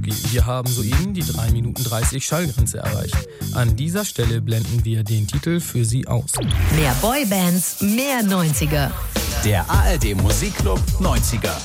Disc-Jockey. Wir haben soeben die 3 Minuten 30 Schallgrenze erreicht. An dieser Stelle blenden wir den Titel für Sie aus. Mehr Boybands, mehr 90er. Der ARD Musikclub 90er.